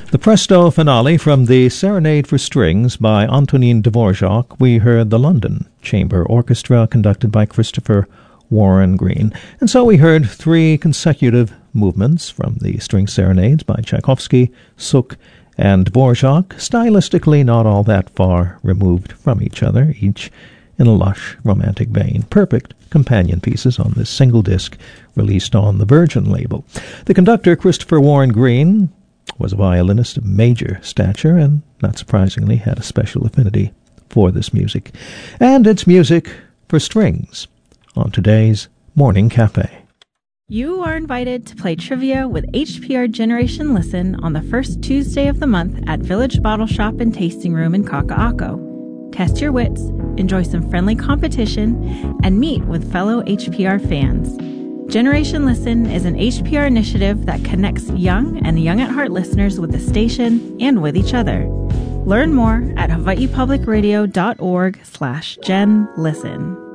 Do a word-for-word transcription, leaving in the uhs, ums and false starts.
The presto finale from the Serenade for Strings by Antonin Dvorak. We heard the London Chamber Orchestra conducted by Christopher Warren Green. And so we heard three consecutive movements from the String Serenades by Tchaikovsky, Suk, and Dvorak, stylistically not all that far removed from each other, each in a lush, romantic vein. Perfect companion pieces on this single disc released on the Virgin label. The conductor, Christopher Warren Green, was a violinist of major stature and, not surprisingly, had a special affinity for this music. And it's music for strings on today's Morning Cafe. You are invited to play trivia with H P R Generation Listen on the first Tuesday of the month at Village Bottle Shop and Tasting Room in Kaka'ako. Test your wits, enjoy some friendly competition, and meet with fellow H P R fans. Generation Listen is an H P R initiative that connects young and young at heart listeners with the station and with each other. Learn more at hawaiipublicradio.org slash Gen Listen.